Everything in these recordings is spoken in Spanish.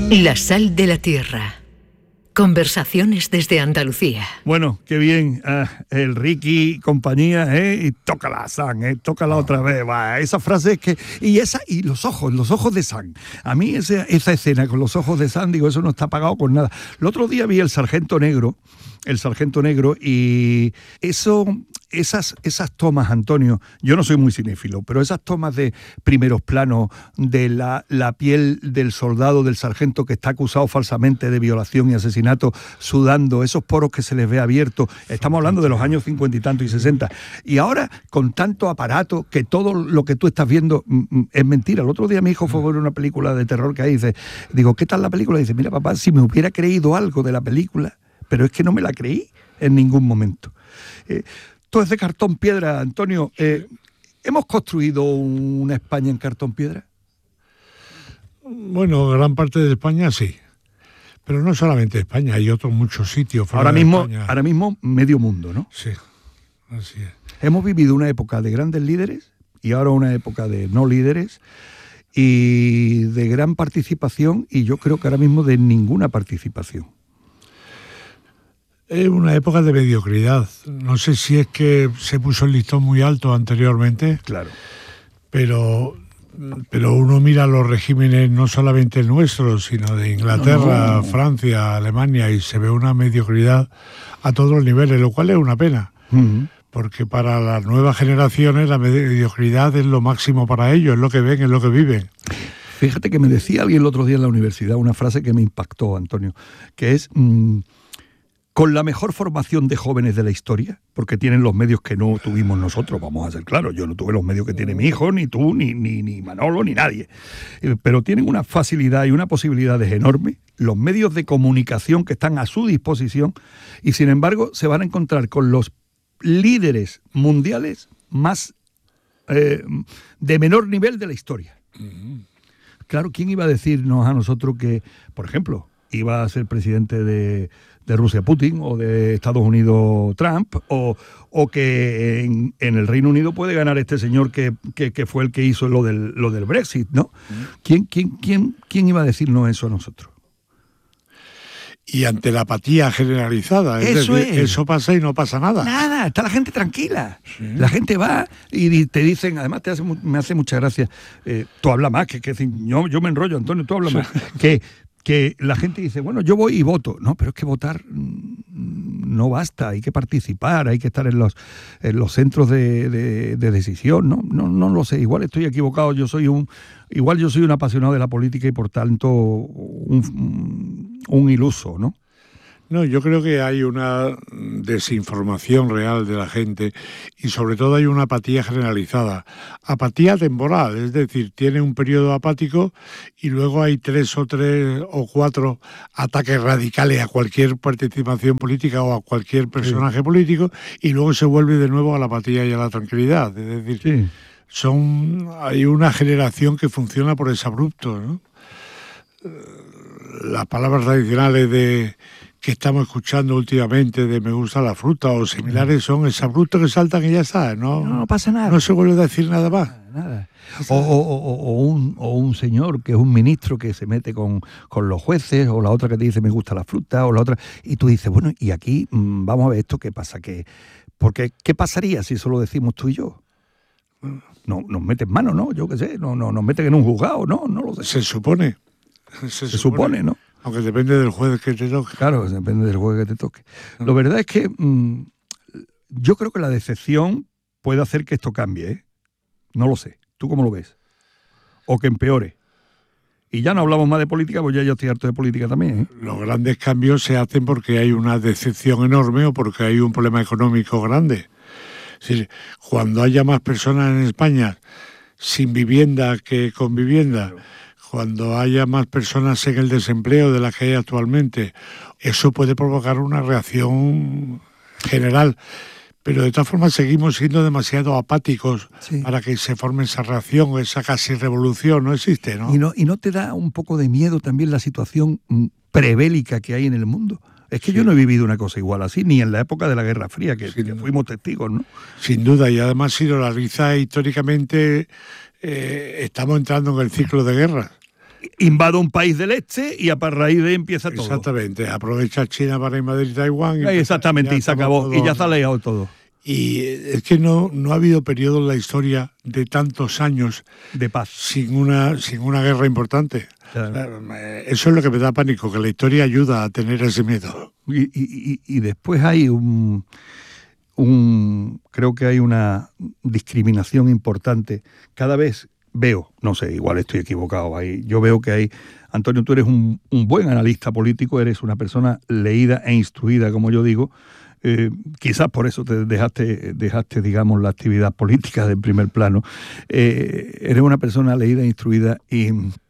La sal de la tierra. Conversaciones desde Andalucía. Bueno, qué bien, el Ricky y compañía, y tócala, San, tócala otra vez, va. Esa frase es que, y los ojos de San. A mí esa escena con los ojos de San, digo, eso no está pagado con nada. El otro día vi el Sargento Negro, y esas tomas, Antonio, yo no soy muy cinéfilo, pero esas tomas de primeros planos de la piel del soldado, del sargento que está acusado falsamente de violación y asesinato, sudando, esos poros que se les ve abiertos, estamos hablando de los años 50 y tanto y 60, y ahora con tanto aparato que todo lo que tú estás viendo es mentira. El otro día mi hijo fue a ver una película de terror que hay, digo, ¿qué tal la película? Y dice, mira papá, si me hubiera creído algo de la película, pero es que no me la creí en ningún momento. Todo es de cartón piedra, Antonio. ¿Hemos construido una España en cartón piedra? Bueno, gran parte de España sí. Pero no solamente España, hay otros muchos sitios fuera ahora de mismo, España. Ahora mismo medio mundo, ¿no? Sí, así es. Hemos vivido una época de grandes líderes y ahora una época de no líderes y de gran participación, y yo creo que ahora mismo de ninguna participación. Es una época de mediocridad. No sé si es que se puso el listón muy alto anteriormente. Claro. Pero uno mira los regímenes, no solamente el nuestro, sino de Inglaterra, Francia, Alemania, y se ve una mediocridad a todos los niveles, lo cual es una pena. Uh-huh. Porque para las nuevas generaciones la mediocridad es lo máximo para ellos, es lo que ven, es lo que viven. Fíjate que me decía alguien el otro día en la universidad una frase que me impactó, Antonio, que es... con la mejor formación de jóvenes de la historia, porque tienen los medios que no tuvimos nosotros, vamos a ser claros, yo no tuve los medios que tiene mi hijo, ni tú, ni Manolo, ni nadie, pero tienen una facilidad y una posibilidades enormes, los medios de comunicación que están a su disposición, y sin embargo se van a encontrar con los líderes mundiales más de menor nivel de la historia. Claro, ¿quién iba a decirnos a nosotros que, por ejemplo, iba a ser presidente de Rusia Putin, o de Estados Unidos Trump, o que en el Reino Unido puede ganar este señor que fue el que hizo lo del Brexit, ¿no? ¿Quién iba a decirnos eso a nosotros? Y ante la apatía generalizada, eso pasa y no pasa nada. Nada, está la gente tranquila. Sí. La gente va y te dicen, además me hace mucha gracia, tú hablas más, que yo me enrollo, Antonio, tú hablas más, que la gente dice, bueno, yo voy y voto. No, pero es que votar no basta, hay que participar, hay que estar en los centros de decisión. No lo sé, igual estoy equivocado, yo soy un apasionado de la política y por tanto un iluso, ¿no? No, yo creo que hay una desinformación real de la gente y sobre todo hay una apatía generalizada. Apatía temporal, es decir, tiene un periodo apático y luego hay 3 o 4 ataques radicales a cualquier participación política o a cualquier personaje político, y luego se vuelve de nuevo a la apatía y a la tranquilidad. Es decir, hay una generación que funciona por exabruptos, ¿no? Las palabras tradicionales que estamos escuchando últimamente de me gusta la fruta o similares son exabruptos que saltan y ya está, no pasa nada. No se vuelve a decir nada más. Nada. O un señor que es un ministro que se mete con los jueces, o la otra que te dice me gusta la fruta, o la otra, y tú dices, bueno, y aquí vamos a ver esto qué pasa, porque ¿qué pasaría si eso lo decimos tú y yo? No, nos meten mano, ¿no? Yo qué sé, no nos meten en un juzgado, no lo sé. Se supone, ¿no? Aunque depende del juez que te toque. Claro, depende del juez que te toque. Lo verdad es que yo creo que la decepción puede hacer que esto cambie, ¿eh? No lo sé. ¿Tú cómo lo ves? O que empeore. Y ya no hablamos más de política, pues ya yo estoy harto de política también, ¿eh? Los grandes cambios se hacen porque hay una decepción enorme o porque hay un problema económico grande. Es decir, cuando haya más personas en España sin vivienda que con vivienda, cuando haya más personas en el desempleo de las que hay actualmente, eso puede provocar una reacción general. Pero de todas formas seguimos siendo demasiado apáticos para que se forme esa reacción, esa casi revolución, no existe, ¿no? ¿Y no te da un poco de miedo también la situación prebélica que hay en el mundo? Es que yo no he vivido una cosa igual así, ni en la época de la Guerra Fría, que fuimos testigos, ¿no? Sin duda, y además si lo analizas históricamente, estamos entrando en el ciclo de guerras. invado un país del este y a raíz de ahí empieza todo. Exactamente, aprovecha China para invadir Taiwán. Exactamente, y se acabó, y ya se ha leído todo. Y es que no ha habido periodo en la historia de tantos años de paz sin una guerra importante. Claro. Eso es lo que me da pánico, que la historia ayuda a tener ese miedo. Y después hay creo que hay una discriminación importante. Cada vez veo, no sé, igual estoy equivocado ahí, yo veo que hay, Antonio, tú eres un buen analista político, eres una persona leída e instruida, como yo digo. Quizás por eso te dejaste, digamos, la actividad política de primer plano. Eres una persona leída e instruida y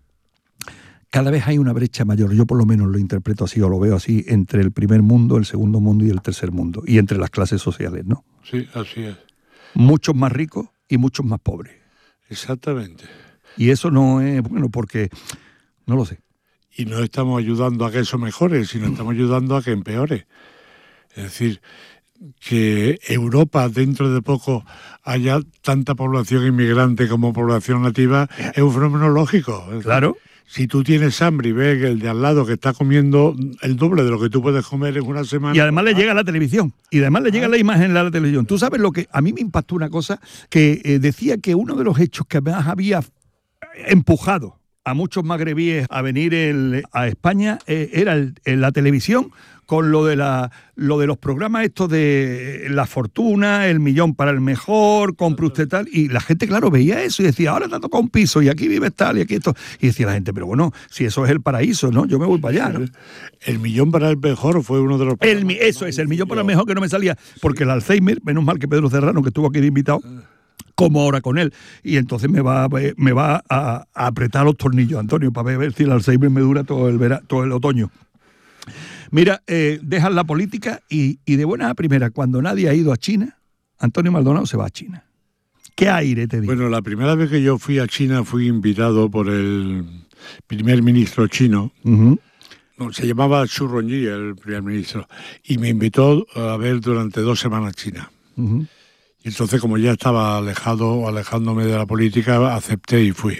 cada vez hay una brecha mayor, yo por lo menos lo interpreto así o lo veo así, entre el primer mundo, el segundo mundo y el tercer mundo, y entre las clases sociales, ¿no? Sí, así es. Muchos más ricos y muchos más pobres. Exactamente. Y eso no es bueno porque, no lo sé. Y no estamos ayudando a que eso mejore, sino estamos ayudando a que empeore. Es decir, que Europa dentro de poco haya tanta población inmigrante como población nativa es un fenómeno lógico. Claro. Si tú tienes hambre y ves que el de al lado que está comiendo el doble de lo que tú puedes comer en una semana... Y además le llega a la televisión. Y además le llega la imagen a la televisión. Tú sabes lo que... A mí me impactó una cosa que decía que uno de los hechos que más había empujado a muchos magrebíes a venir a España era la televisión, con lo de los programas estos de La Fortuna, El Millón para el Mejor, compre usted tal, y la gente, claro, veía eso y decía, ahora te ha tocado un piso y aquí vives tal y aquí esto, y decía la gente, pero bueno, si eso es el paraíso, ¿no? Yo me voy para allá, ¿no? El Millón para el Mejor fue uno de los... Eso es, El Millón para el Mejor, que no me salía, porque el Alzheimer, menos mal que Pedro Serrano, que estuvo aquí de invitado, como ahora con él, y entonces me va a apretar los tornillos, Antonio, para ver si el Alzheimer me dura todo el otoño. Mira, dejan la política y de buena a primera, cuando nadie ha ido a China, Antonio Maldonado se va a China. ¿Qué aire te digo? Bueno, la primera vez que yo fui a China fui invitado por el primer ministro chino. Uh-huh. No, se llamaba Xu Rongji, el primer ministro, y me invitó a ver durante 2 semanas China. Uh-huh. Y entonces, como ya estaba alejándome de la política, acepté y fui.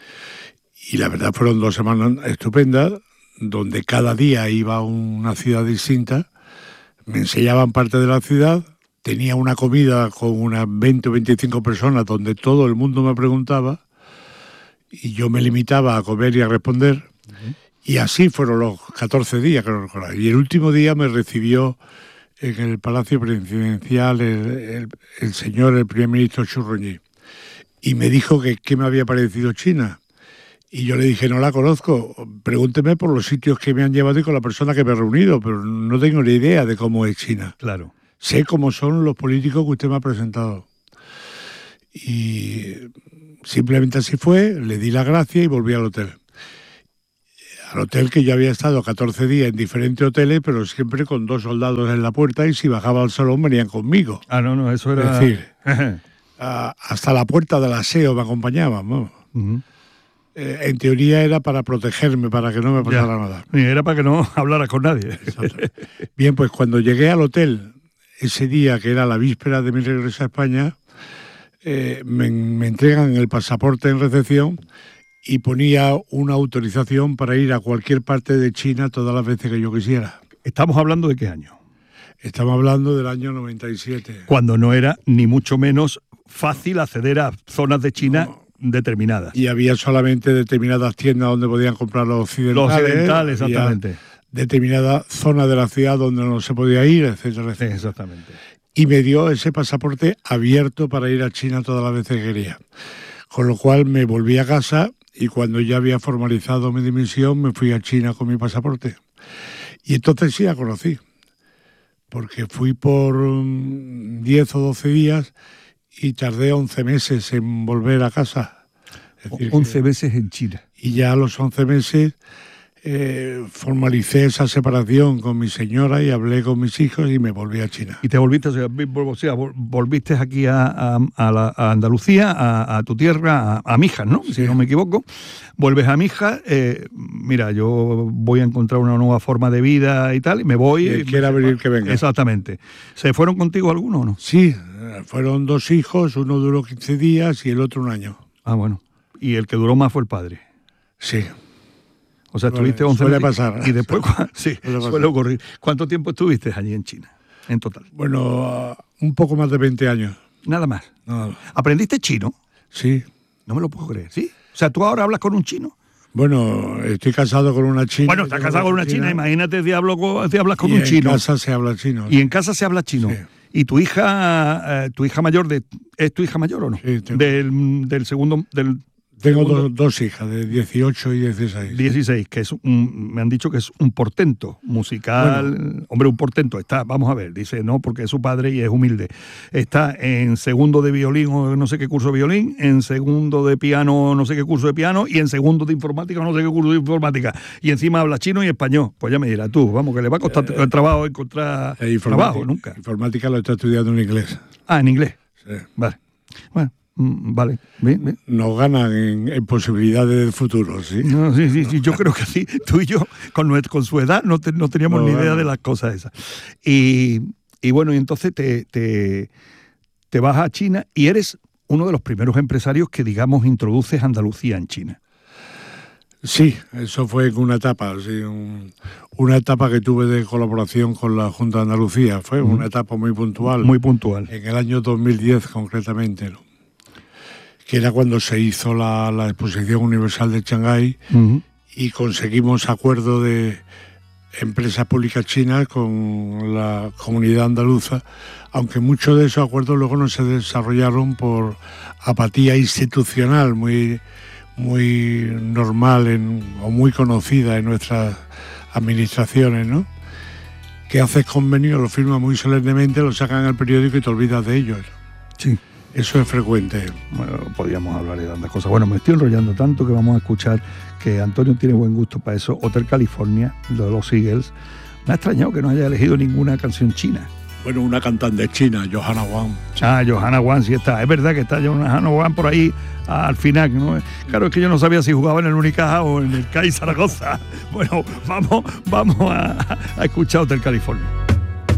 Y la verdad fueron 2 semanas estupendas, donde cada día iba a una ciudad distinta, me enseñaban parte de la ciudad, tenía una comida con unas 20 o 25 personas donde todo el mundo me preguntaba y yo me limitaba a comer y a responder. Uh-huh. Y así fueron los 14 días que no recuerdo. Y el último día me recibió en el Palacio Presidencial el primer ministro Xu Rongji, y me dijo que qué me había parecido China. Y yo le dije, no la conozco, pregúnteme por los sitios que me han llevado y con la persona que me he reunido, pero no tengo ni idea de cómo es China. Claro. Sé cómo son los políticos que usted me ha presentado. Y simplemente así fue, le di la gracia y volví al hotel. Al hotel que yo había estado 14 días en diferentes hoteles, pero siempre con 2 soldados en la puerta, y si bajaba al salón venían conmigo. Ah, no, eso era... Es decir, hasta la puerta del aseo me acompañaban, ¿no? Uh-huh. En teoría era para protegerme, para que no me pasara nada. Ni era para que no hablara con nadie. Bien, pues cuando llegué al hotel, ese día que era la víspera de mi regreso a España, me entregan el pasaporte en recepción y ponía una autorización para ir a cualquier parte de China todas las veces que yo quisiera. ¿Estamos hablando de qué año? Estamos hablando del año 97. Cuando no era ni mucho menos fácil acceder a zonas de China determinadas. Y había solamente determinadas tiendas donde podían comprar los occidentales. Los occidentales, exactamente. Determinada zona de la ciudad donde no se podía ir, etcétera, etcétera. Exactamente. Y me dio ese pasaporte abierto para ir a China todas las veces que quería. Con lo cual me volví a casa y cuando ya había formalizado mi dimisión me fui a China con mi pasaporte. Y entonces sí la conocí, porque fui por 10 o 12 días y tardé 11 meses en volver a casa. Es decir, 11 meses en China. Y ya a los 11 meses formalicé esa separación con mi señora y hablé con mis hijos y me volví a China. ¿Y te volviste, volviste aquí a Andalucía, a tu tierra, a Mijas, ¿no? Sí. Si no me equivoco. Vuelves a Mijas, mira, yo voy a encontrar una nueva forma de vida y tal, y me voy. Y quiera venir que venga. Exactamente. ¿Se fueron contigo algunos o no? Sí, fueron 2 hijos, uno duró 15 días y el otro 1 año. Ah, bueno. Y el que duró más fue el padre. Sí. O sea, estuviste 11 suele meses. pasar. Y después, sí, suele ocurrir. ¿Cuánto tiempo estuviste allí en China, en total? Bueno, un poco más de 20 años. Nada más. No. ¿Aprendiste chino? Sí. No me lo puedo creer, ¿sí? O sea, ¿tú ahora hablas con un chino? Bueno, estoy casado con una china. Bueno, estás casado con una china, imagínate si hablas con un chino. En casa se habla chino. Y en casa se habla chino. Sí. ¿Y tu hija mayor, es tu hija mayor o no? Sí, tengo. Del segundo... Tengo dos hijas, de 18 y 16. 16, que es me han dicho que es un portento musical. Bueno. Hombre, un portento. Está, vamos a ver, dice, no, porque es su padre y es humilde. Está en segundo de violín o no sé qué curso de violín, en segundo de piano, no sé qué curso de piano, y en segundo de informática, no sé qué curso de informática. Y encima habla chino y español. Pues ya me dirás tú, vamos, que le va a costar el trabajo encontrar trabajo, nunca. Informática lo está estudiando en inglés. Ah, en inglés. Sí. Vale. Bueno. Vale, bien. Nos ganan en posibilidades del futuro, ¿sí? No, sí, yo creo que sí. Tú y yo, con su edad, no teníamos ni idea de las cosas esas. Y bueno, y entonces te vas a China y eres uno de los primeros empresarios que, digamos, introduces Andalucía en China. Sí, eso fue una etapa, sí, una etapa que tuve de colaboración con la Junta de Andalucía. Fue una etapa muy puntual. Muy puntual. En el año 2010, concretamente, ¿no? Que era cuando se hizo la Exposición Universal de Shanghái y conseguimos acuerdo de empresas públicas chinas con la comunidad andaluza, aunque muchos de esos acuerdos luego no se desarrollaron por apatía institucional muy normal o muy conocida en nuestras administraciones, ¿no? Que haces convenios, lo firmas muy solemnemente, lo sacan al periódico y te olvidas de ellos. Sí. Eso es frecuente. Bueno, podríamos hablar de tantas cosas. Bueno, me estoy enrollando tanto que vamos a escuchar que Antonio tiene buen gusto para eso. Hotel California, de los Eagles. Me ha extrañado que no haya elegido ninguna canción china. Bueno, una cantante china, Johanna Wang. Sí. Ah, Johanna Wang sí está. Es verdad que está Johanna Wang por ahí al final, ¿no? Claro, es que yo no sabía si jugaba en el Unicaja o en el CAI Zaragoza. Bueno, vamos a escuchar Hotel California.